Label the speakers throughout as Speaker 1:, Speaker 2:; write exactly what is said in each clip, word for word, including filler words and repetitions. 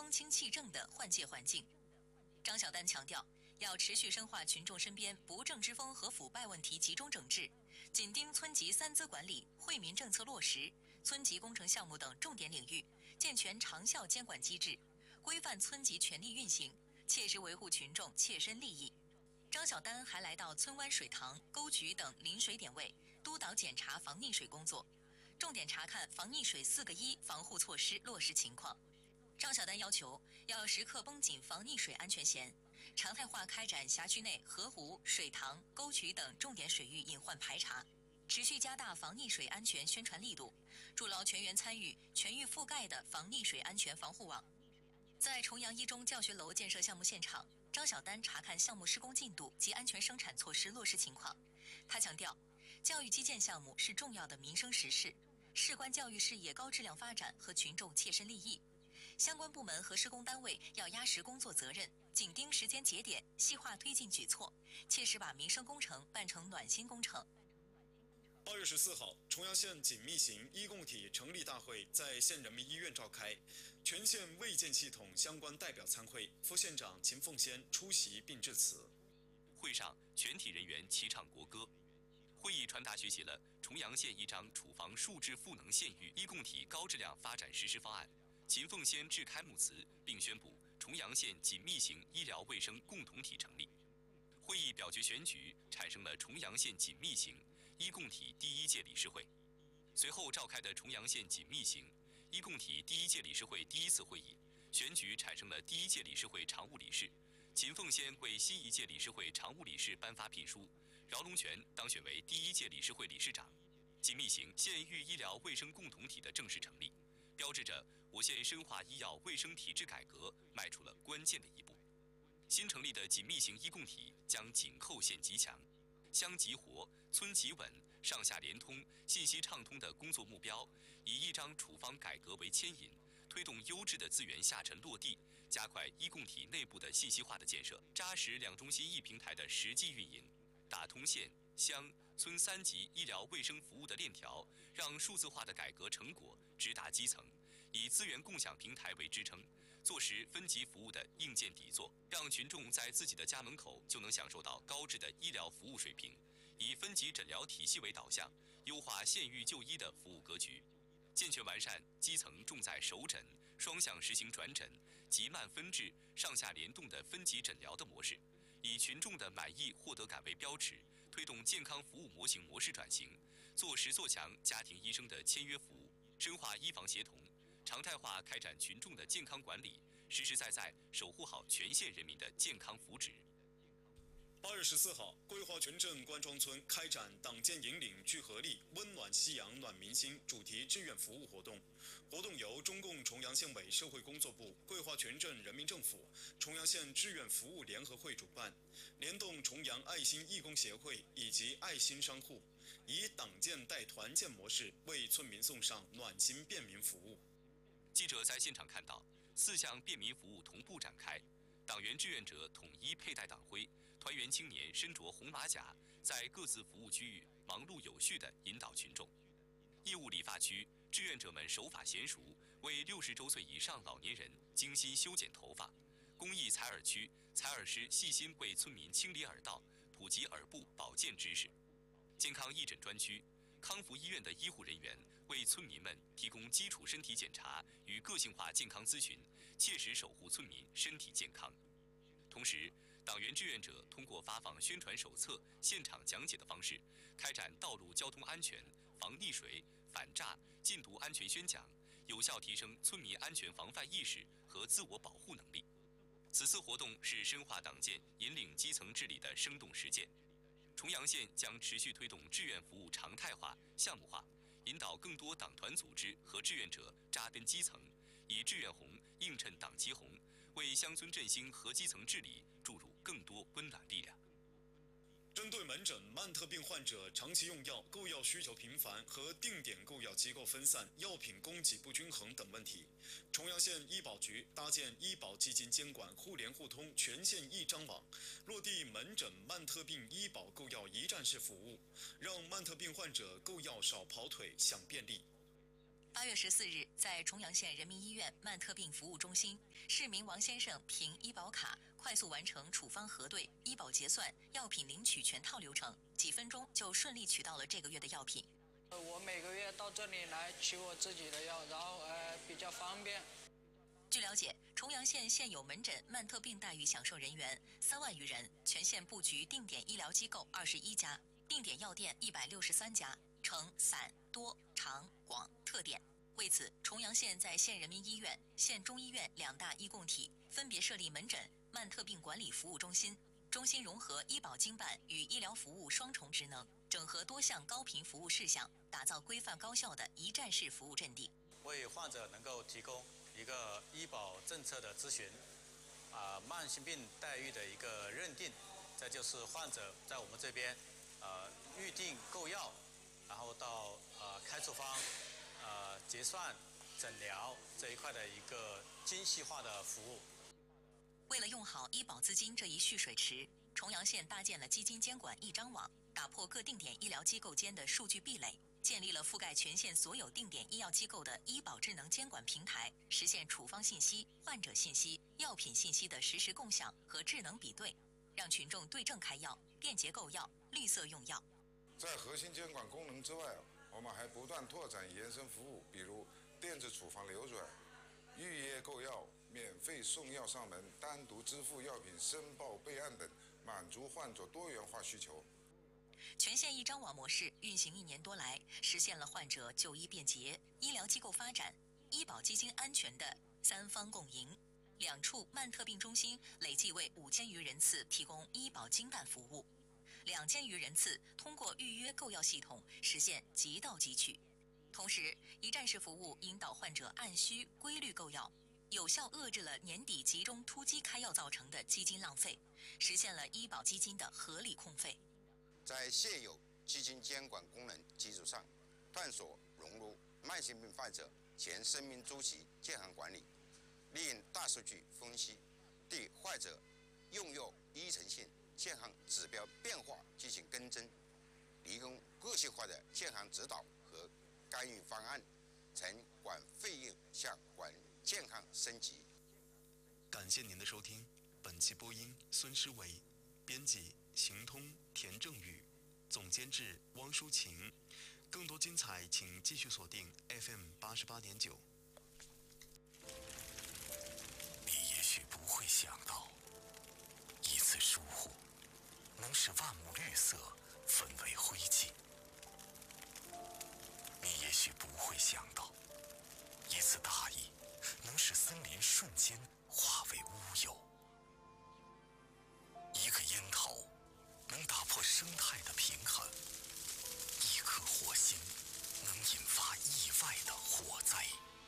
Speaker 1: 风清气正的换届环境。张晓丹强调，要持续深化群众身边不正之风和腐败问题集中整治，紧盯村级三资管理、惠民政策落实、村级工程项目等重点领域，健全长效监管机制，规范村级权力运行，切实维护群众切身利益。张晓丹还来到村湾水塘、沟渠等临水点位，督导检查防溺水工作，重点查看防溺水“四个一”防护措施落实情况。张晓丹要求要时刻绷紧防溺水安全弦，常态化开展辖区内河湖、水塘、沟渠等重点水域隐患排查，持续加大防溺水安全宣传力度，筑牢全员参与、全域覆盖的防溺水安全防护网。在重阳一中教学楼建设项目现场，张晓丹查看项目施工进度及安全生产措施落实情况。他强调，教育基建项目是重要的民生实事，事关教育事业高质量发展和群众切身利益。相关部门和施工单位要压实工作责任，紧盯时间节点，细化推进举措，切实把民生工程办成暖心工程。
Speaker 2: 八月十四号，重阳县紧密型医共体成立大会在县人民医院召开，全县卫健系统相关代表参会，副县长秦凤仙出席并致辞。
Speaker 3: 会上，全体人员齐唱国歌。会议传达学习了重阳县一张处方数质赋能县域医共体高质量发展实施方案。秦凤仙致开幕词，并宣布重阳县紧密型医疗卫生共同体成立。会议表决选举，产生了重阳县紧密型医共体第一届理事会。随后召开的重阳县紧密型医共体第一届理事会第一次会议，选举产生了第一届理事会常务理事。秦凤仙为新一届理事会常务理事颁发聘书，饶龙泉当选为第一届理事会理事长。紧密型县域医疗卫生共同体的正式成立，标志着我县深化医药卫生体制改革迈出了关键的一步。新成立的紧密型医共体将紧扣县级强、乡级活、村级稳、上下联通、信息畅通的工作目标，以一张处方改革为牵引，推动优质的资源下沉落地，加快医共体内部的信息化的建设，扎实两中心一平台的实际运营，打通县、乡、村三级医疗卫生服务的链条，让数字化的改革成果直达基层，以资源共享平台为支撑，做实分级服务的硬件底座，让群众在自己的家门口就能享受到高质的医疗服务水平，以分级诊疗体系为导向，优化县域就医的服务格局，健全完善基层重在首诊、双向实行转诊、急慢分治、上下联动的分级诊疗的模式，以群众的满意获得感为标尺，推动健康服务模型模式转型，做实做强家庭医生的签约服务，深化医防协同，常态化开展群众的健康管理，实实在在守护好全县人民的健康福祉。
Speaker 2: 八月十四号，桂花泉镇关庄村开展党建引领聚合力，温暖夕阳暖民心主题志愿服务活动。活动由中共重阳县委社会工作部、桂花泉镇人民政府、重阳县志愿服务联合会主办，联动重阳爱心义工协会以及爱心商户，以党建带团建模式为村民送上暖心便民服务。
Speaker 3: 记者在现场看到，四项便民服务同步展开。党员志愿者统一佩戴党徽，团员青年身着红马甲，在各自服务区域忙碌有序地引导群众。义务理发区志愿者们手法娴熟，为六十周岁以上老年人精心修剪头发。公益采耳区采耳师细心为村民清理耳道，普及耳部保健知识。健康义诊专区康福医院的医护人员为村民们提供基础身体检查与个性化健康咨询，切实守护村民身体健康。同时，党员志愿者通过发放宣传手册、现场讲解的方式，开展道路交通安全、防溺水、反诈、禁毒安全宣讲，有效提升村民安全防范意识和自我保护能力。此次活动是深化党建、引领基层治理的生动实践。重阳县将持续推动志愿服务常态化、项目化，引导更多党团组织和志愿者扎根基层，以志愿红映衬党旗红，为乡村振兴和基层治理注入更多温暖力量。
Speaker 2: 针对门诊慢特病患者长期用药、购药需求频繁和定点购药机构分散、药品供给不均衡等问题，重阳县医保局搭建医保基金监管互联互通全县一张网，落地门诊慢特病医保购药一站式服务，让慢特病患者购药少跑腿、享便利。
Speaker 1: 八月十四日，在重阳县人民医院曼特病服务中心，市民王先生凭医保卡快速完成处方核对、医保结算、药品领取全套流程，几分钟就顺利取到了这个月的药品。
Speaker 4: 我每个月到这里来取我自己的药，然后呃比较方便。
Speaker 1: 据了解，重阳县现有门诊曼特病待遇享受人员三万余人，全县布局定点医疗机构二十一家，定点药店一百六十三家，呈散、多、长、广特点。为此，重阳县在县人民医院、县中医院两大医共体分别设立门诊、曼特病管理服务中心，中心融合医保经办与医疗服务双重职能，整合多项高频服务事项，打造规范高效的一站式服务阵地，
Speaker 5: 为患者能够提供一个医保政策的咨询，啊、慢性病待遇的一个认定，再就是患者在我们这边，呃，预定购药，然后到呃开处方，呃结算、诊疗这一块的一个精细化的服务。
Speaker 1: 为了用好医保资金这一蓄水池，重阳县搭建了基金监管一张网，打破各定点医疗机构间的数据壁垒，建立了覆盖全县所有定点医药机构的医保智能监管平台，实现处方信息、患者信息、药品信息的实时共享和智能比对，让群众对症开药、便捷购药、绿色用药。
Speaker 6: 在核心监管功能之外，我们还不断拓展延伸服务，比如电子处方流转、预约购药、免费送药上门、单独支付药品申报备案等，满足患者多元化需求。
Speaker 1: 全县一张网模式运行一年多来，实现了患者就医便捷、医疗机构发展、医保基金安全的三方共赢。两处曼特病中心累计为五千余人次提供医保经办服务，两千余人次通过预约购药系统实现即到即取。同时，一站式服务引导患者按需规律购药，有效遏制了年底集中突击开药造成的基金浪费，实现了医保基金的合理控费。
Speaker 7: 在现有基金监管功能基础上，探索融入慢性病患者全生命周期健康管理，利用大数据分析，对患者用药依存性、健康指标变化进行跟踪，提供个性化的健康指导和干预方案，从管费用向管健康升级。
Speaker 3: 感谢您的收听，本期播音孙诗维，编辑行通田正宇，总监制汪淑琴。更多精彩，请继续锁定 F M 八十八点九。
Speaker 8: 你也许不会想到，一次疏忽能使万物绿色分为灰烬。你也许不会想到，一次大意能使森林瞬间化为乌有。一个烟头能打破生态的平衡，一颗火星能引发意外的火灾。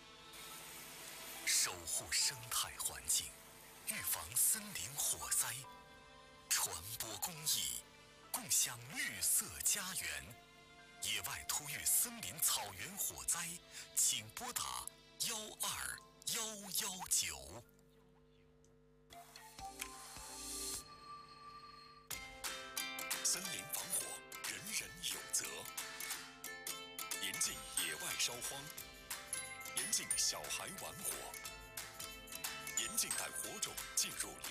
Speaker 8: 守护生态环境，预防森林火灾，传播公益，共享绿色家园。野外突遇森林草原火灾，请拨打幺二幺幺九。森林防火，人人有责。严禁野外烧荒，严禁小孩玩火，严禁带火种进入林